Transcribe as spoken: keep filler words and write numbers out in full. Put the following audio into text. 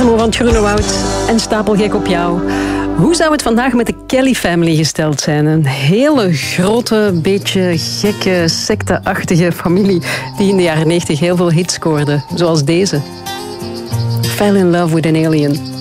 Remo van Groenewoud en Stapelgek op jou. Hoe zou het vandaag met de Kelly Family gesteld zijn? Een hele grote, beetje gekke, secteachtige familie die in de jaren negentig heel veel hits scoorde. Zoals deze. Fell in Love with an Alien.